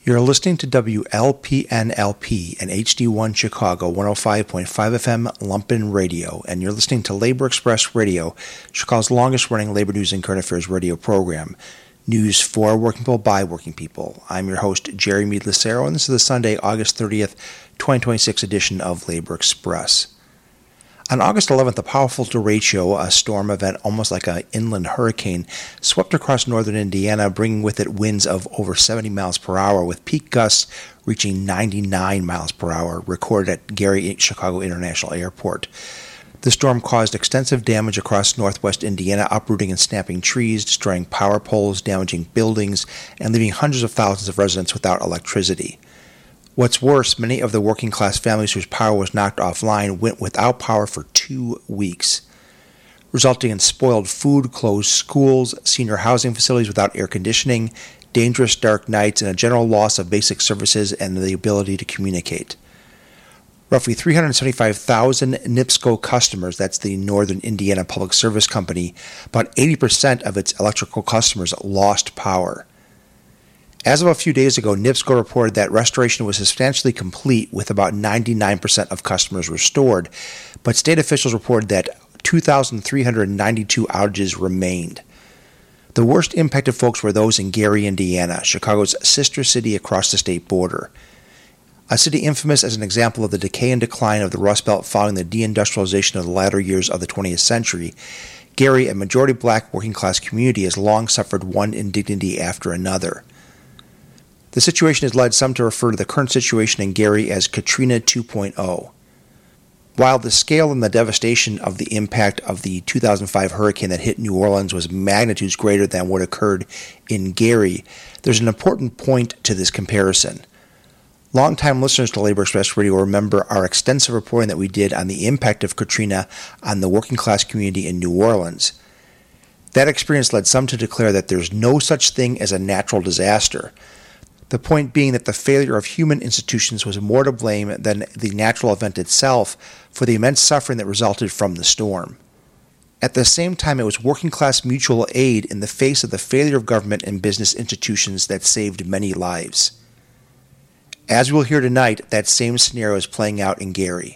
You're listening to WLPNLP and HD1 Chicago 105.5 FM Lumpen Radio, and you're listening to Labor Express Radio, Chicago's longest-running labor news and current affairs radio program. News for working people by working people. I'm your host, Jerry Mead Lucero, and this is the Sunday, August 30th, 2026 edition of Labor Express. On August 11th, a powerful derecho, a storm event almost like an inland hurricane, swept across northern Indiana, bringing with it winds of over 70 miles per hour, with peak gusts reaching 99 miles per hour, recorded at Gary Chicago International Airport. The storm caused extensive damage across northwest Indiana, uprooting and snapping trees, destroying power poles, damaging buildings, and leaving hundreds of thousands of residents without electricity. What's worse, many of the working-class families whose power was knocked offline went without power for 2 weeks, resulting in spoiled food, closed schools, senior housing facilities without air conditioning, dangerous dark nights, and a general loss of basic services and the ability to communicate. Roughly 375,000 NIPSCO customers, that's the Northern Indiana Public Service Company, about 80% of its electrical customers lost power. As of a few days ago, NIPSCO reported that restoration was substantially complete with about 99% of customers restored, but state officials reported that 2,392 outages remained. The worst impacted folks were those in Gary, Indiana, Chicago's sister city across the state border. A city infamous as an example of the decay and decline of the Rust Belt following the deindustrialization of the latter years of the 20th century, Gary, a majority black working-class community, has long suffered one indignity after another. The situation has led some to refer to the current situation in Gary as Katrina 2.0. While the scale and the devastation of the impact of the 2005 hurricane that hit New Orleans was magnitudes greater than what occurred in Gary, there's an important point to this comparison. Longtime listeners to Labor Express Radio remember our extensive reporting that we did on the impact of Katrina on the working-class community in New Orleans. That experience led some to declare that there's no such thing as a natural disaster. The point being that the failure of human institutions was more to blame than the natural event itself for the immense suffering that resulted from the storm. At the same time, it was working-class mutual aid in the face of the failure of government and business institutions that saved many lives. As we'll hear tonight, that same scenario is playing out in Gary.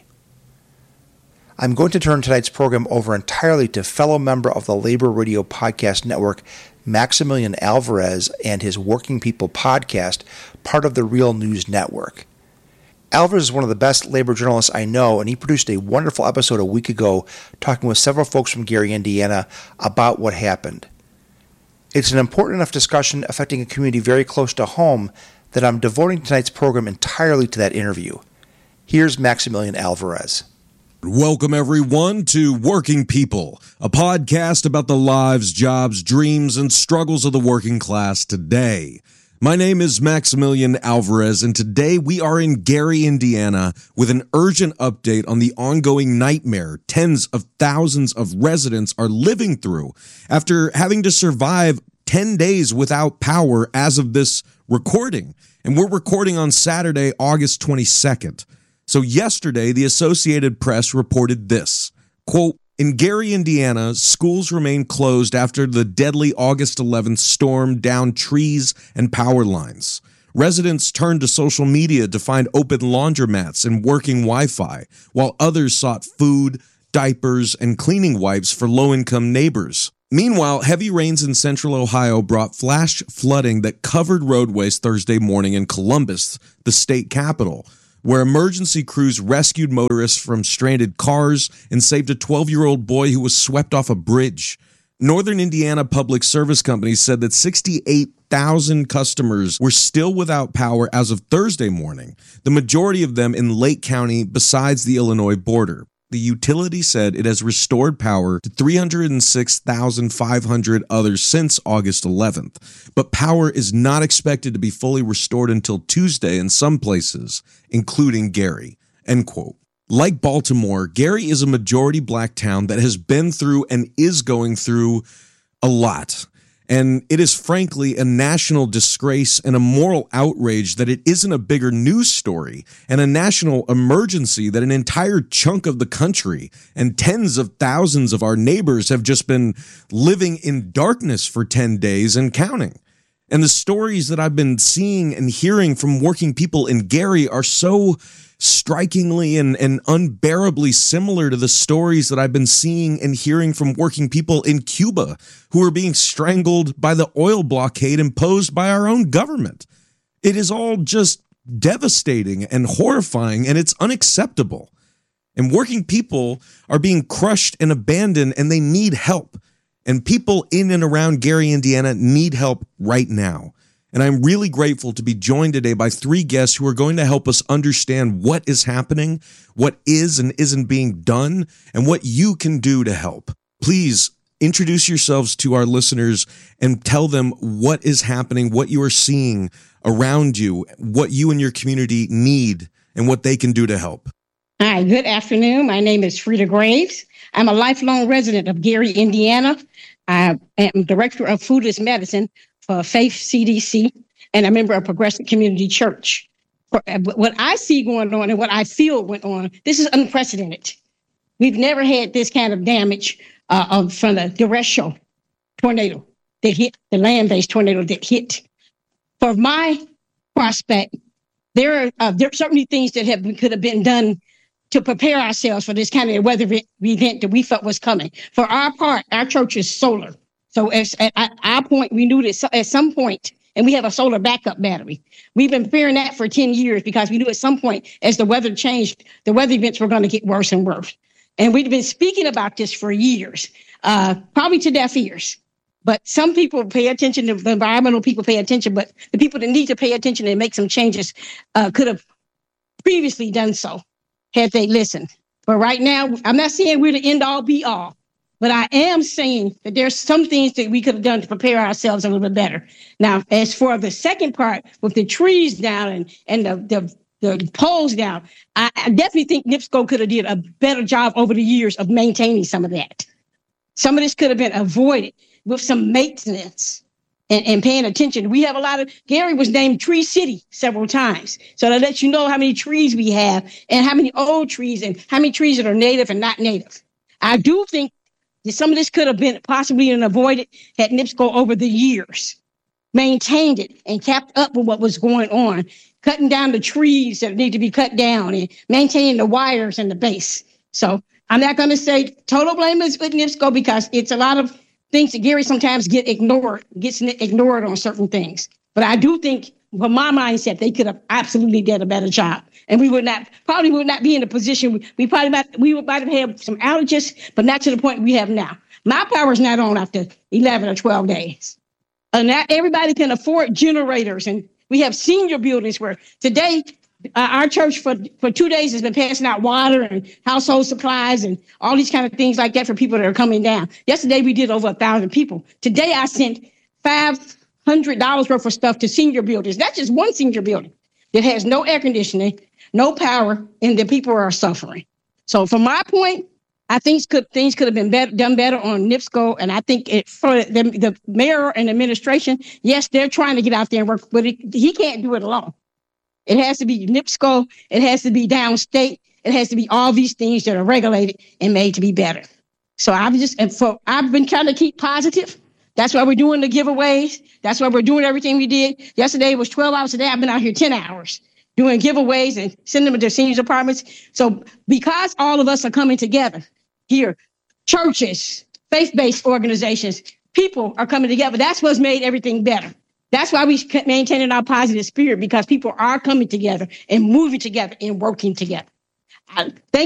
I'm going to turn tonight's program over entirely to fellow member of the Labor Radio Podcast Network, Maximilian Alvarez, and his Working People podcast, part of the Real News Network. Alvarez is one of the best labor journalists I know, and he produced a wonderful episode a week ago talking with several folks from Gary, Indiana, about what happened. It's an important enough discussion affecting a community very close to home that I'm devoting tonight's program entirely to that interview. Here's Maximilian Alvarez. Welcome, everyone, to Working People, a podcast about the lives, jobs, dreams, and struggles of the working class today. My name is Maximilian Alvarez, and today we are in Gary, Indiana, with an urgent update on the ongoing nightmare tens of thousands of residents are living through after having to survive 10 days without power as of this recording. And we're recording on Saturday, August 22nd. So yesterday, the Associated Press reported this, quote, "In Gary, Indiana, schools remain closed after the deadly August 11th storm downed trees and power lines. Residents turned to social media to find open laundromats and working Wi-Fi, while others sought food, diapers, and cleaning wipes for low-income neighbors. Meanwhile, heavy rains in central Ohio brought flash flooding that covered roadways Thursday morning in Columbus, the state capital, where emergency crews rescued motorists from stranded cars and saved a 12-year-old boy who was swept off a bridge. Northern Indiana Public Service Company said that 68,000 customers were still without power as of Thursday morning, the majority of them in Lake County besides the Illinois border. The utility said it has restored power to 306,500 others since August 11th, but power is not expected to be fully restored until Tuesday in some places, including Gary." End quote. Like Baltimore, Gary is a majority black town that has been through and is going through a lot. And it is frankly a national disgrace and a moral outrage that it isn't a bigger news story, and a national emergency that an entire chunk of the country and tens of thousands of our neighbors have just been living in darkness for 10 days and counting. And the stories that I've been seeing and hearing from working people in Gary are so strikingly and unbearably similar to the stories that I've been seeing and hearing from working people in Cuba who are being strangled by the oil blockade imposed by our own government. It is all just devastating and horrifying, and it's unacceptable. And working people are being crushed and abandoned, and they need help. And people in and around Gary, Indiana need help right now. And I'm really grateful to be joined today by three guests who are going to help us understand what is happening, what is and isn't being done, and what you can do to help. Please introduce yourselves to our listeners and tell them what is happening, what you are seeing around you, what you and your community need, and what they can do to help. Hi, good afternoon. My name is Frida Graves. I'm a lifelong resident of Gary, Indiana. I am Director of Foodless Medicine for Faith CDC and a member of Progressive Community Church. What I see going on and what I feel went on, this is unprecedented. We've never had this kind of damage from the derecho tornado that hit, the land-based tornado that hit. For my prospect, there are certainly things that could have been done to prepare ourselves for this kind of weather event that we felt was coming. For our part, our church is solar. So at our point, we knew that at some point, and we have a solar backup battery. We've been fearing that for 10 years because we knew at some point, as the weather changed, the weather events were going to get worse and worse. And we've been speaking about this for years, probably to deaf ears. But some people pay attention, the environmental people pay attention, but the people that need to pay attention and make some changes could have previously done so had they listened. But right now, I'm not saying we're the end all be all, but I am saying that there's some things that we could have done to prepare ourselves a little bit better. Now, as for the second part, with the trees down and the poles down, I definitely think NIPSCO could have did a better job over the years of maintaining some of that. Some of this could have been avoided with some maintenance and paying attention. We have Gary was named Tree City several times. So that lets you know how many trees we have and how many old trees and how many trees that are native and not native. I do think that some of this could have been possibly avoided had NIPSCO over the years maintained it and kept up with what was going on, cutting down the trees that need to be cut down and maintaining the wires and the base. So I'm not going to say total blame is with NIPSCO because it's a lot of things that Gary sometimes gets ignored on certain things. But I do think, from my mindset, they could have absolutely done a better job. And we probably would not be in the position, we might have had some outages, but not to the point we have now. My power's not on after 11 or 12 days. And not everybody can afford generators. And we have senior buildings where today, our church for 2 days has been passing out water and household supplies and all these kind of things like that for people that are coming down. Yesterday, we did over 1,000 people. Today, I sent $500 worth of stuff to senior buildings. That's just one senior building that has no air conditioning, no power, and the people are suffering. So from my point, I think things could have been done better on NIPSCO. And I think for the mayor and administration, yes, they're trying to get out there and work, but he can't do it alone. It has to be NIPSCO. It has to be downstate. It has to be all these things that are regulated and made to be better. So I've been trying to keep positive. That's why we're doing the giveaways. That's why we're doing everything we did. Yesterday was 12 hours. Today I've been out here 10 hours doing giveaways and sending them to seniors apartments. So because all of us are coming together here, churches, faith-based organizations, people are coming together. That's what's made everything better. That's why we maintaining our positive spirit, because people are coming together and moving together and working together. Thank